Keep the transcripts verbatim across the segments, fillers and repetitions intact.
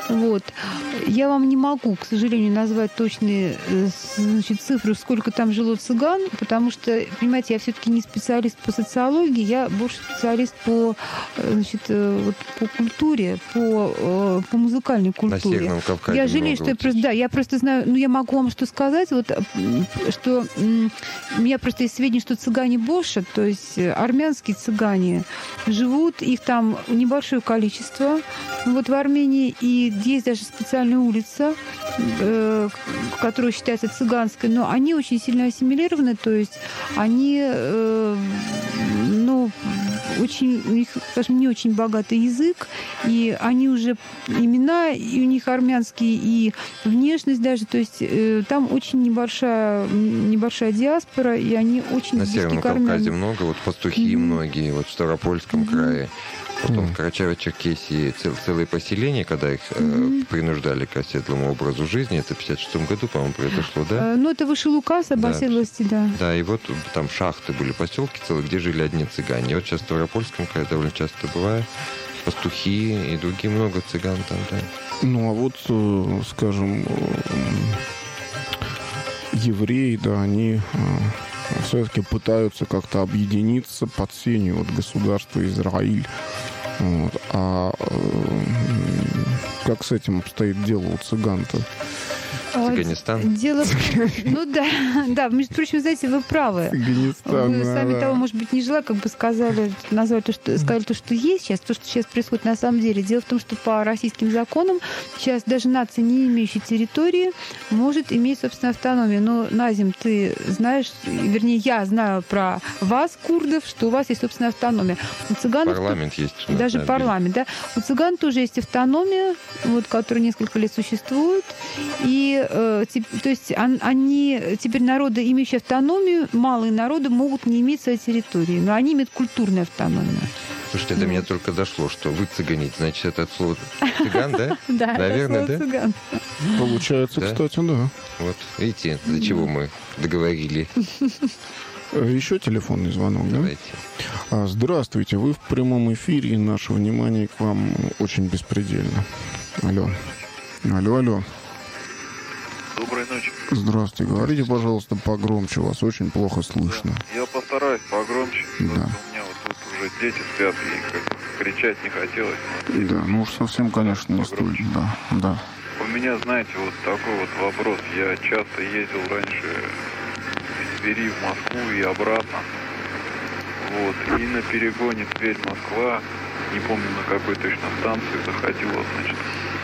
Вот. Я вам не могу, к сожалению, назвать точные, значит, цифры, сколько там жило цыган, потому что, понимаете, я все-таки не специалист по социологии, я больше специалист по, значит, вот, по культуре, по, по музыкальной культуре. На Северном Кавказе. Я жалею, что я просто, да, я просто знаю, ну, я могу вам что сказать, вот, что у меня просто есть сведения, что цыгане Боша, то есть армянские цыгане, живут, их там небольшое количество, вот в Армении, и есть даже специальная улица, э, которая считается цыганской, но они очень сильно ассимилированы, то есть они, э, ну, очень, у них, скажем, не очень богатый язык, и они уже имена, и у них армянские, и внешность даже, то есть э, там очень небольшая, небольшая диаспора, и они очень на близки Северном к армянам. Кавказе много, вот пастухи mm-hmm. многие, вот в Ставропольском mm-hmm. крае. Потом в Карачаево-Черкесии цел, целые поселения, когда их mm-hmm. э, принуждали к оседлому образу жизни, это в пятьдесят шестом году, по-моему, произошло, да? Uh, ну, это выше Лукаса, об да. оседлости, да. Да, и вот там шахты были, поселки целые, где жили одни цыгане. И вот сейчас в Ставропольском крае довольно часто бывает. Пастухи и другие много цыган там, да. Ну, а вот, скажем, евреи, да, они все-таки пытаются как-то объединиться под сенью вот государства Израиль. Вот. А как с этим обстоит дело у цыган-то? Афганистан. Дело... Ну да, да, между прочим, знаете, вы правы. Афганистан, вы да, сами да. того, может быть, не желая, как бы сказали, назвали то, что, сказали то, что есть сейчас, то, что сейчас происходит на самом деле. Дело в том, что по российским законам сейчас даже нация, не имеющая территории, может иметь, собственно, автономию. Но, Назим, ты знаешь, вернее, я знаю про вас, курдов, что у вас есть, собственно, автономия. У цыганов... Парламент есть. Даже да, парламент, да. У цыган тоже есть автономия, вот, которая несколько лет существует. И то есть они, теперь народы, имеющие автономию, малые народы могут не иметь своей территории, но они имеют культурную автономию. Слушайте, до меня только дошло, что вы цыганить, значит, это от слова цыган, да? Да, наверное, да? Цыган. Получается, кстати, да. Вот, видите, до чего мы договорили. Еще телефонный звонок, да? Давайте. Здравствуйте, вы в прямом эфире, и наше внимание к вам очень беспредельно. Алло. Алло, алло. Доброй ночи. Здравствуйте. Говорите, пожалуйста, погромче. Вас очень плохо слышно. Да. Я постараюсь погромче. Да. У меня вот тут уже дети спят, и как бы кричать не хотелось. Да, ну уж совсем, конечно, не стоит. Да, да. У меня, знаете, вот такой вот вопрос. Я часто ездил раньше из Твери в Москву и обратно. Вот. И на перегоне Тверь-Москва, не помню на какой точно станции, заходила, значит,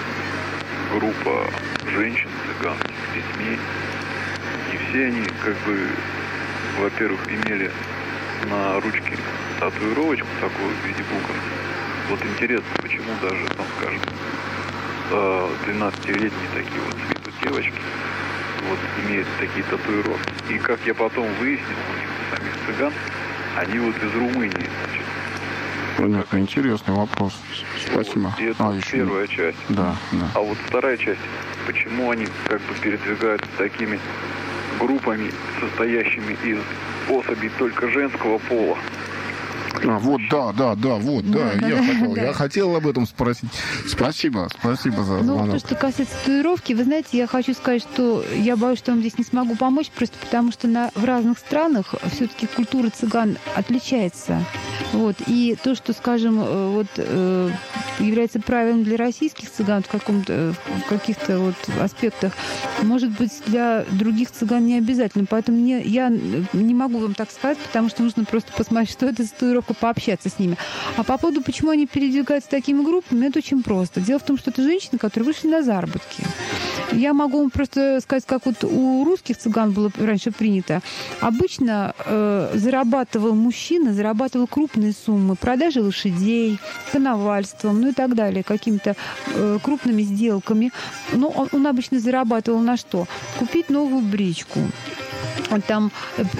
группа женщин, цыган с детьми. И все они, как бы, во-первых, имели на ручке татуировочку такую в виде букв. Вот интересно, почему даже, там, скажем, двенадцатилетние такие вот с виду девочки вот имеют такие татуировки. И как я потом выяснил, у них самих цыган, они вот из Румынии, значит. Понятно, интересный вопрос. Спасибо. Вот, и это а, еще первая нет. часть. Да, да. А вот вторая часть, почему они как бы передвигаются такими группами, состоящими из особей только женского пола. А, вот, да, да, да, вот, да, да, я, да, хотел, да. я хотел об этом спросить. Спасибо, спасибо за звонок. Ну, то, что касается татуировки, вы знаете, я хочу сказать, что я боюсь, что вам здесь не смогу помочь, просто потому что на, в разных странах все-таки культура цыган отличается. Вот. И то, что, скажем, вот, является правилом для российских цыган в, каком-то, в каких-то вот аспектах, может быть, для других цыган не обязательно. Поэтому мне, я не могу вам так сказать, потому что нужно просто посмотреть, что это за татуировка, пообщаться с ними. А по поводу, почему они передвигаются такими группами, это очень просто. Дело в том, что это женщины, которые вышли на заработки. Я могу вам просто сказать, как вот у русских цыган было раньше принято. Обычно э, зарабатывал мужчина, зарабатывал крупные суммы, продажей лошадей, коновальством, ну и так далее, какими-то э, крупными сделками. Но он, он обычно зарабатывал на что? Купить новую бричку. там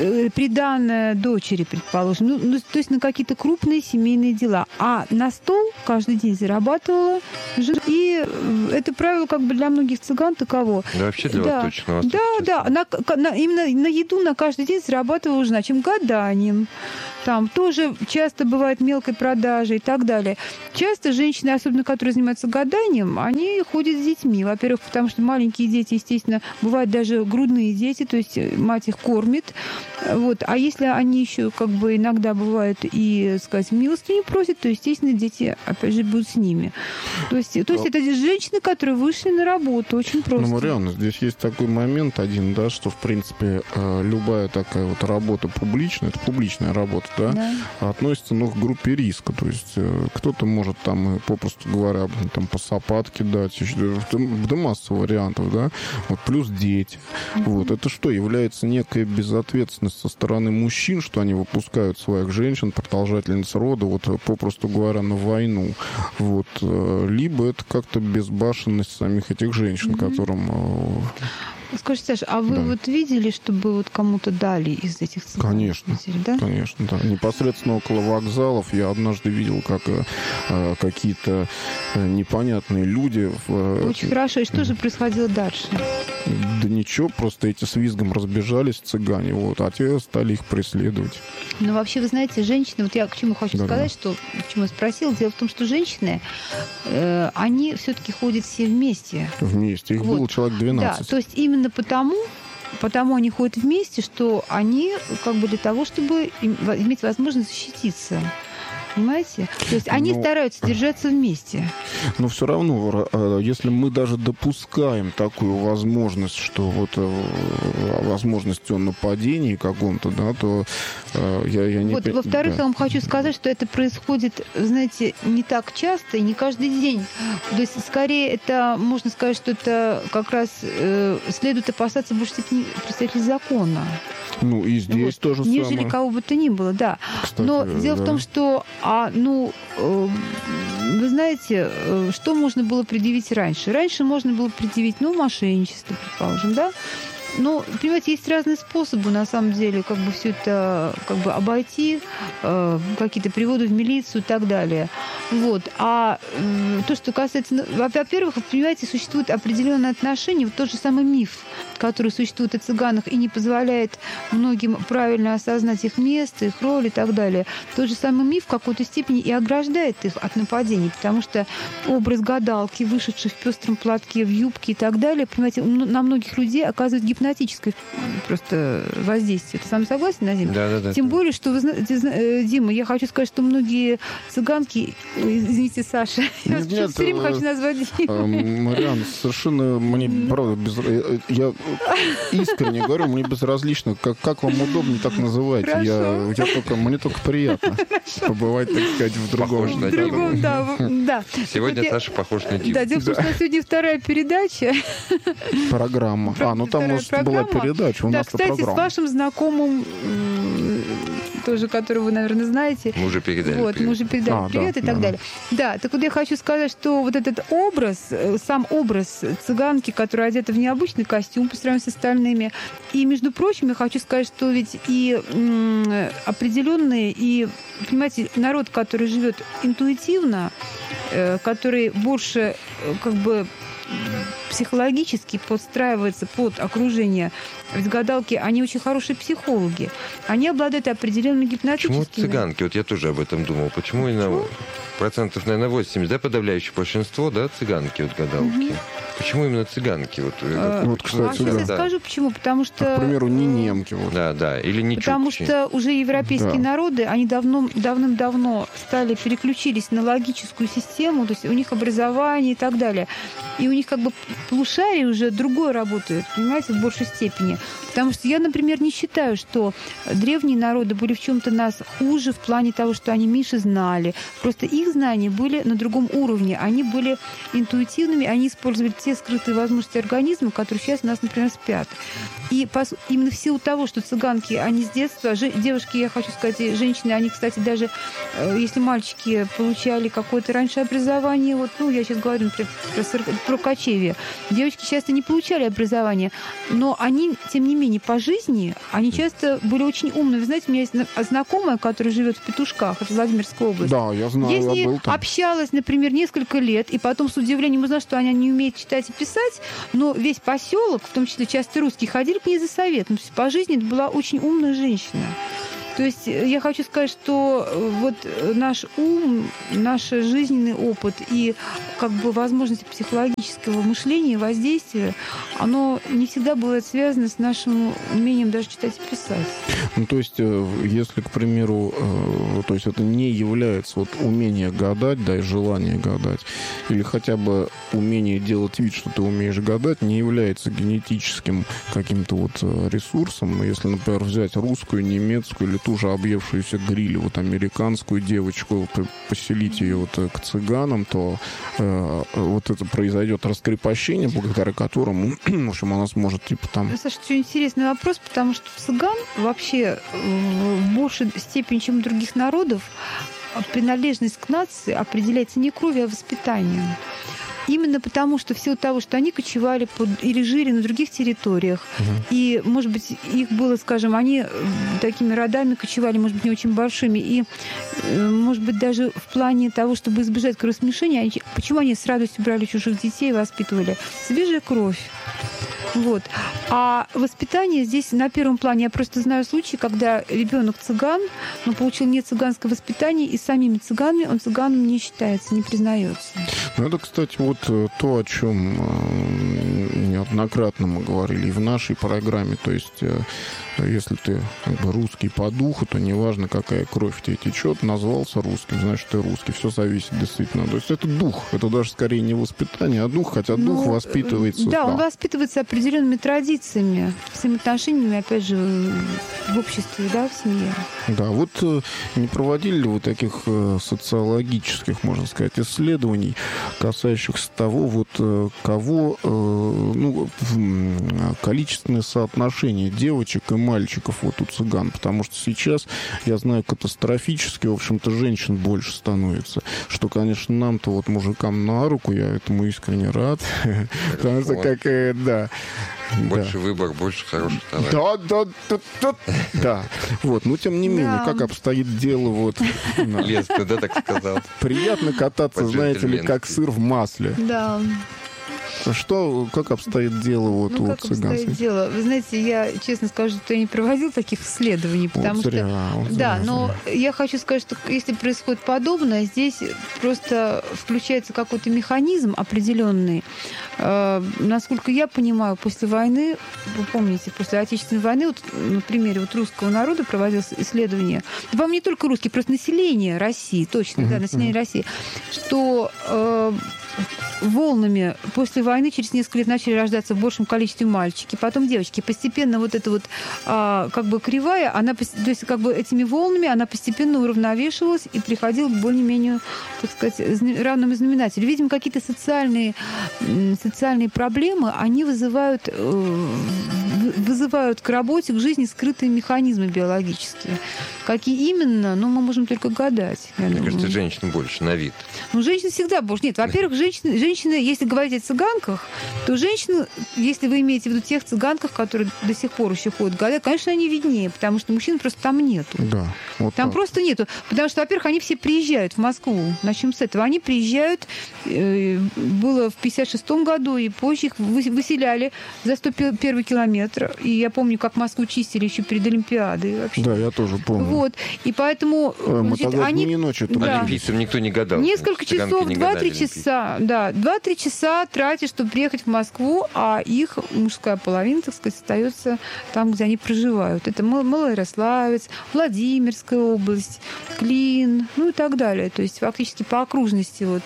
приданое дочери, предположим, ну, ну, то есть на какие-то крупные семейные дела. А на стол каждый день зарабатывала жена. И это правило как бы для многих цыган таково. Да, вообще для да. восточного. Да, да, на, на, именно на еду на каждый день зарабатывала жена, чем гаданием. Там тоже часто бывает мелкой продажей и так далее. Часто женщины, особенно которые занимаются гаданием, они ходят с детьми. Во-первых, потому что маленькие дети, естественно, бывают даже грудные дети, то есть мать их кормит. Вот. А если они еще как бы иногда бывают и, сказать, милостыню просят, то, естественно, дети, опять же, будут с ними. То есть, то есть это женщины, которые вышли на работу. Очень просто. Ну, Марианна, здесь есть такой момент один, да, что, в принципе, любая такая вот работа публичная, это публичная работа, да, да. относится, ну, к группе риска. То есть кто-то может там, попросту говоря, там по сапатке дать, да масса вариантов, да, вот, плюс дети. Mm-hmm. Вот. Это что, является некой безответственностью со стороны мужчин, что они выпускают своих женщин, продолжательниц рода, вот, попросту говоря, на войну. Вот. Либо это как-то безбашенность самих этих женщин, mm-hmm. которым... Скажите, Саша, а вы да. вот видели, чтобы вот кому-то дали из этих цыган? Конечно, да? Конечно, да. Непосредственно около вокзалов я однажды видел, как э, какие-то непонятные люди... В, Очень э, хорошо. И что же происходило дальше? Да ничего, просто эти с визгом разбежались цыгане, вот, а те стали их преследовать. Ну, вообще, вы знаете, женщины, вот я к чему хочу да, сказать, да. что, к чему я спросила, дело в том, что женщины, э, они все-таки ходят все вместе. Вместе, их вот. было человек двенадцать. Да, то есть именно потому, потому они ходят вместе, что они как бы для того, чтобы иметь возможность защититься. Понимаете? То есть они но, стараются держаться вместе. Но все равно, если мы даже допускаем такую возможность, что вот возможность о нападении каком-то, да, то я, я не... Вот, во-вторых, да. я вам хочу сказать, что это происходит, знаете, не так часто и не каждый день. То есть, скорее, это, можно сказать, что это как раз э, следует опасаться в большей степени представителей закона. Ну, и здесь вот. тоже Нежели самое. кого бы то ни было, да. Кстати, но дело да. в том, что, а, ну, э, вы знаете, э, что можно было предъявить раньше? Раньше можно было предъявить, ну, мошенничество, предположим, да? Ну, понимаете, есть разные способы, на самом деле, как бы все это как бы обойти, э, какие-то приводы в милицию и так далее. Вот. А э, то, что касается... Во-первых, вы понимаете, существует определенное отношение, вот тот же самый миф, который существует о цыганах и не позволяет многим правильно осознать их место, их роль и так далее. Тот же самый миф в какой-то степени и ограждает их от нападений, потому что образ гадалки, вышедшей в пестром платке, в юбке и так далее, понимаете, на многих людей оказывает гипнотическое просто воздействие. Ты сам согласен, Назим? Да, да, да. Тем более, что, вы знаете, Дима, я хочу сказать, что многие цыганки, извините, Саша, я вас все время хочу назвать Димой. Марианна, совершенно мне, правда, без... я искренне говорю, мне безразлично, как, как вам удобнее, так называйте. Я, я только, мне только приятно Хорошо. побывать, так сказать, в другом. В другом, да, да. Сегодня вот Саша похож на Диму. Да, дело в том, что у нас сегодня вторая передача. Программа. А, ну там, может, была передача, у да, нас кстати, программа. с вашим знакомым, тоже, которого вы, наверное, знаете. Мы уже передали вот, привет. Мы уже передали а, привет да, и так да. далее. Да, так вот я хочу сказать, что вот этот образ, сам образ цыганки, которая одета в необычный костюм по сравнению с остальными. И, между прочим, я хочу сказать, что ведь и м, определенные, и, понимаете, народ, который живет интуитивно, э, который больше э, как бы психологически подстраивается под окружение. Ведь гадалки, они очень хорошие психологи. Они обладают определенными гипнотическими... Почему цыганки? Вот я тоже об этом думал. Почему именно процентов, наверное, восемьдесят, да, подавляющее большинство, да, цыганки, вот гадалки? Угу. Почему именно цыганки? Вот, а, вот кстати, а сейчас да. я скажу, почему. Потому что... А, к примеру, не немки. Вот. Да, да, или не Потому чукчи. что уже европейские да. народы, они давно, давным-давно стали, переключились на логическую систему, то есть у них образование и так далее. И у них как бы полушарие уже другое работает, понимаете, в большей степени. Потому что я, например, не считаю, что древние народы были в чем-то нас хуже в плане того, что они меньше знали. Просто их знания были на другом уровне. Они были интуитивными, они использовали те скрытые возможности организма, которые сейчас у нас, например, спят. И именно в силу того, что цыганки, они с детства, девушки, я хочу сказать, женщины, они, кстати, даже если мальчики получали какое-то раньше образование, вот, ну, я сейчас говорю, например, про про кочевье. Девочки часто не получали образование, но они, тем не менее, по жизни, они часто были очень умны. Вы знаете, у меня есть знакомая, которая живет в Петушках, это Владимирская область. Да, я знаю, я с ней я был там. общалась, например, несколько лет, и потом с удивлением узнала, что она не умеет читать и писать, но весь поселок, в том числе часто русские, ходили к ней за советом. По жизни это была очень умная женщина. То есть я хочу сказать, что вот наш ум, наш жизненный опыт и как бы возможности психологического мышления, воздействия, оно не всегда бывает связано с нашим умением даже читать и писать. Ну, то есть, если, к примеру, то есть это не является вот умение гадать, да, и желание гадать, или хотя бы умение делать вид, что ты умеешь гадать, не является генетическим каким-то вот ресурсом. Если, например, взять русскую, немецкую или ту же объевшуюся гриль, вот американскую девочку, поселить ее вот к цыганам, то э, вот это произойдет раскрепощение, благодаря которому, в общем, она сможет типа там... Саша, это интересный вопрос, потому что цыган вообще в большей степени, чем у других народов, принадлежность к нации определяется не кровью, а воспитанием. Именно потому, что в силу того, что они кочевали под, или жили на других территориях, угу. и, может быть, их было, скажем, они такими родами кочевали, может быть, не очень большими, и, может быть, даже в плане того, чтобы избежать кровосмешения, они, почему они с радостью брали чужих детей и воспитывали? Свежая кровь. Вот. А воспитание здесь на первом плане. Я просто знаю случаи, когда ребенок цыган, но получил не цыганское воспитание, и самими цыганами он цыганом не считается, не признается. Ну, это, кстати, вот то, о чем неоднократно мы говорили и в нашей программе. То есть, если ты как бы русский по духу, то неважно, какая кровь в тебе течет, назвался русским, значит, ты русский. Все зависит действительно. То есть это дух. Это даже скорее не воспитание, а дух, хотя дух ну, воспитывается. Да, да, он воспитывается определенными традициями, взаимоотношениями, опять же, в обществе, да, в семье. Да, вот не проводили ли вы таких социологических, можно сказать, исследований, касающихся того, вот кого, ну, количественное соотношение девочек и мальчиков вот у цыган, потому что сейчас, я знаю, катастрофически, в общем-то, женщин больше становится, что, конечно, нам-то вот мужикам на руку, я этому искренне рад, потому что, как, да, больше да. выбор, больше хороших товаров. Да, да, да, да, да. Вот, но тем не менее, да. как обстоит дело вот... Лес, ты, да, так сказал? Приятно кататься, знаете ли, как сыр в масле. Да. Что, как обстоит дело вот ну, у как цыган? Обстоит дело? Вы знаете, я честно скажу, что я не проводил таких исследований, потому вот зря, что... вот да, зря, но зря. я хочу сказать, что если происходит подобное, здесь просто включается какой-то механизм определенный. Э, насколько я понимаю, после войны, вы помните, после Отечественной войны, вот на примере вот русского народа проводилось исследование, по-моему, не только русские, просто население России, точно, mm-hmm. да, население mm-hmm. России, что... Э, волнами после войны через несколько лет начали рождаться в большем количестве мальчики, потом девочки. Постепенно вот эта вот а, как бы кривая, она, то есть как бы этими волнами она постепенно уравновешивалась и приходила к более-менее, так сказать, равному знаменателю. Видимо, какие-то социальные, социальные проблемы, они вызывают, вызывают к работе, к жизни скрытые механизмы биологические. Какие именно, ну, мы можем только гадать. Мне думаю. кажется, женщин больше на вид. Ну, женщин всегда больше. Нет, во-первых, женщины, женщины, если говорить о цыганках, то женщины, если вы имеете в виду тех цыганках, которые до сих пор еще ходят гадать, конечно, они виднее, потому что мужчин просто там нету. Да, вот там так. просто нету. Потому что, во-первых, они все приезжают в Москву. Начнем с этого. Они приезжают, э, было в пятьдесят шестом году, и позже их выселяли за сто первый километр. И я помню, как Москву чистили еще перед Олимпиадой. Вообще. Да, я тоже помню. Вот. И поэтому... Мы значит, тогда они... дни и ночи. Да. Олимпийцам никто не гадал. Несколько часов, два-три часа. Да, два-три часа тратят, чтобы приехать в Москву, а их мужская половина, так сказать, остается там, где они проживают. Это Малоярославец, Владимирская область, Клин, ну и так далее. То есть фактически по окружности вот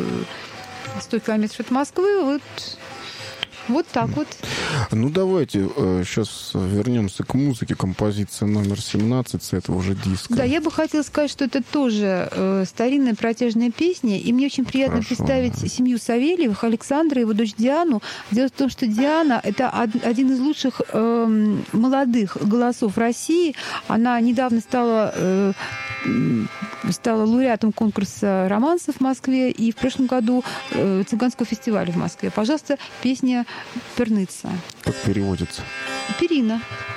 сто километров от Москвы вот... Вот так вот. Ну, давайте э, сейчас вернемся к музыке. Композиция номер семнадцать с этого же диска. Да, я бы хотела сказать, что это тоже э, старинная протяжная песня. И мне очень приятно Хорошо. представить семью Савельевых, Александра и его дочь Диану. Дело в том, что Диана – это один из лучших э, молодых голосов России. Она недавно стала... Э, стала лауреатом конкурса романсов в Москве и в прошлом году э, цыганского фестиваля в Москве. Пожалуйста, песня «Перныца». Как переводится? Перина.